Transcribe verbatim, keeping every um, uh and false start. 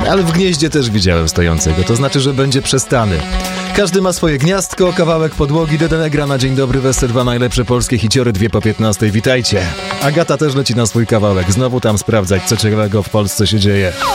Ale w gnieździe też widziałem stojącego, to znaczy, że będzie przestany. Każdy ma swoje gniazdko, kawałek podłogi, Dede gra na dzień dobry, Wester, dwa najlepsze polskie hiciory, dwie po piętnastej, witajcie. Agata też leci na swój kawałek, znowu tam sprawdzać, co ciekawego w Polsce się dzieje.